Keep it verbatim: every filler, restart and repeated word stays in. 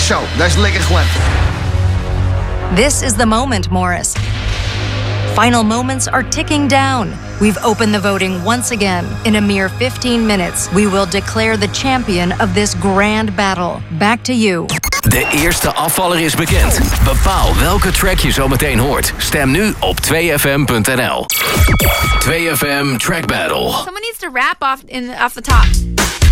Zo, dat is lekker glad. This is the moment, Morris. Final moments are ticking down. We've opened the voting once again. In a mere fifteen minutes, we will declare the champion of this grand battle. Back to you. De eerste afvaller is bekend. Bepaal welke track je zo meteen hoort. Stem nu op twee f m punt n l. twee F M Track Battle. Someone needs to rap off in off the top.